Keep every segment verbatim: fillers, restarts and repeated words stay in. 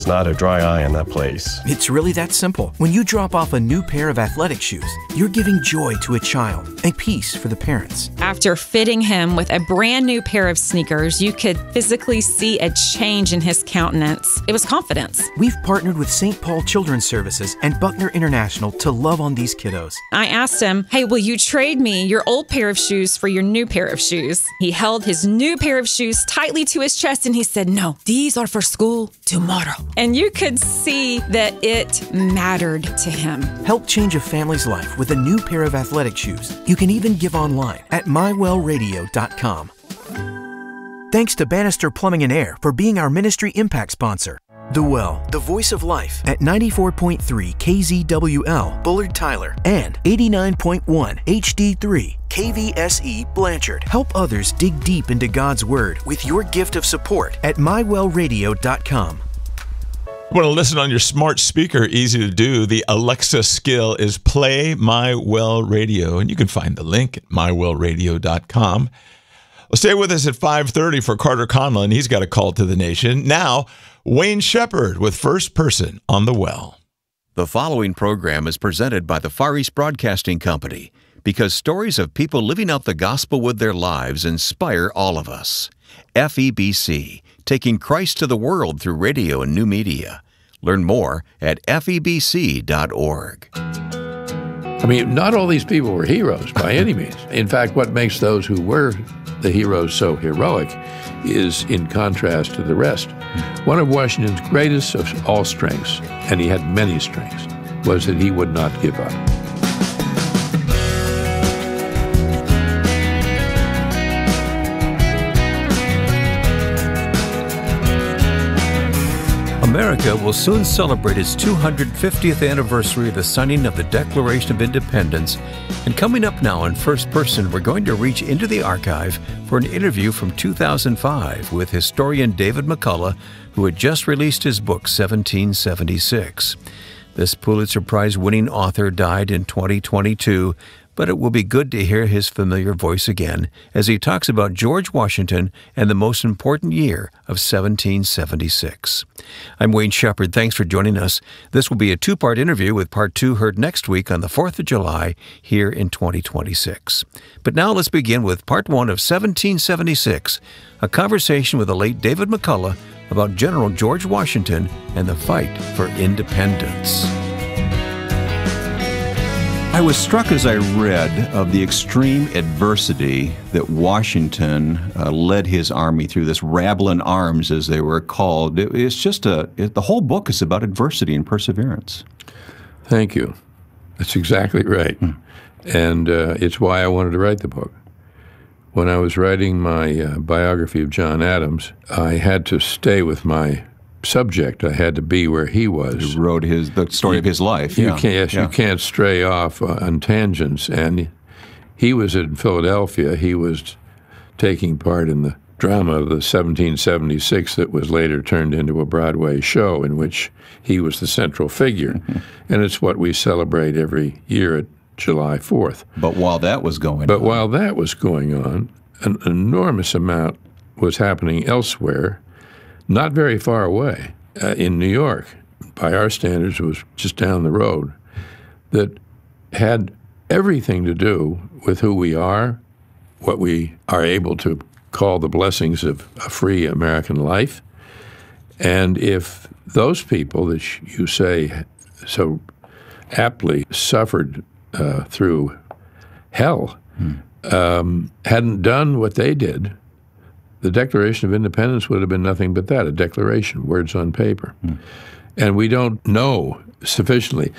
It's not a dry eye in that place. It's really that simple. When you drop off a new pair of athletic shoes, you're giving joy to a child and peace for the parents. After fitting him with a brand new pair of sneakers, you could physically see a change in his countenance. It was confidence. We've partnered with Saint Paul Children's Services and Buckner International to love on these kiddos. I asked him, hey, will you trade me your old pair of shoes for your new pair of shoes? He held his new pair of shoes tightly to his chest and he said, no, these are for school tomorrow. And you could see that it mattered to him. Help change a family's life with a new pair of athletic shoes. You can even give online at my well radio dot com. Thanks to Bannister Plumbing and Air for being our ministry impact sponsor. The Well, the voice of life at ninety-four point three K Z W L, Bullard Tyler, and eighty-nine point one H D three K V S E Blanchard. Help others dig deep into God's Word with your gift of support at my well radio dot com. You want to listen on your smart speaker, easy to do. The Alexa skill is Play My Well Radio, and you can find the link at my well radio dot com. Well, stay with us at five thirty for Carter Conlon. He's got a call to the nation. Now, Wayne Shepherd with First Person on the Well. The following program is presented by the Far East Broadcasting Company because stories of people living out the gospel with their lives inspire all of us. F E B C, taking Christ to the world through radio and new media. Learn more at F E B C dot org. I mean, not all these people were heroes by any means. In fact, what makes those who were the heroes so heroic is in contrast to the rest. One of Washington's greatest of all strengths, and he had many strengths, was that he would not give up. America will soon celebrate its two hundred fiftieth anniversary of the signing of the Declaration of Independence. And coming up now in First Person, we're going to reach into the archive for an interview from two thousand five with historian David McCullough, who had just released his book, seventeen seventy-six. This Pulitzer Prize-winning author died in twenty twenty-two, but it will be good to hear his familiar voice again as he talks about George Washington and the most important year of seventeen seventy-six. I'm Wayne Shepherd. Thanks for joining us. This will be a two-part interview with part two heard next week on the fourth of July here in twenty twenty-six. But now let's begin with part one of seventeen seventy-six, a conversation with the late David McCullough about General George Washington and the fight for independence. I was struck as I read of the extreme adversity that Washington uh, led his army through, this Rabelais Arms, as they were called. It, it's just a, it, the whole book is about adversity and perseverance. Thank you. That's exactly right. Hmm. And uh, it's why I wanted to write the book. When I was writing my uh, biography of John Adams, I had to stay with my subject. I had to be where he was. He wrote his the story you, of his life. You yeah. can't, yes, yeah. you can't stray off uh, on tangents. And he was in Philadelphia. He was taking part in the drama of the seventeen seventy-six that was later turned into a Broadway show in which he was the central figure. Mm-hmm. And it's what we celebrate every year at July fourth. But while that was going but on. But while that was going on, an enormous amount was happening elsewhere, not very far away, uh, in New York. By our standards, it was just down the road, that had everything to do with who we are, what we are able to call the blessings of a free American life. And if those people that you say so aptly suffered uh, through hell hmm. um, hadn't done what they did, the Declaration of Independence would have been nothing but that, a declaration, words on paper. Hmm. And we don't know sufficiently.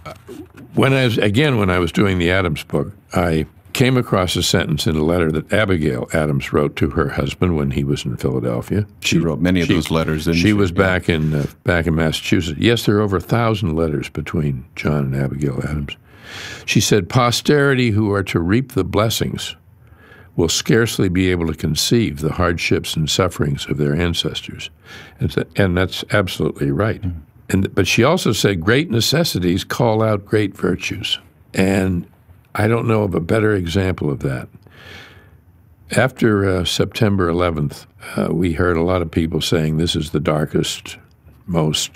When I was, again, when I was doing the Adams book, I came across a sentence in a letter that Abigail Adams wrote to her husband when he was in Philadelphia. She, she wrote many of she, those letters. Didn't she, she was yeah. back in uh, back in Massachusetts. Yes, there are over a thousand letters between John and Abigail Adams. She said, "Posterity who are to reap the blessings will scarcely be able to conceive the hardships and sufferings of their ancestors." And, th- and that's absolutely right. Mm-hmm. And but she also said, "Great necessities call out great virtues." And I don't know of a better example of that. After uh, September eleventh, uh, we heard a lot of people saying this is the darkest most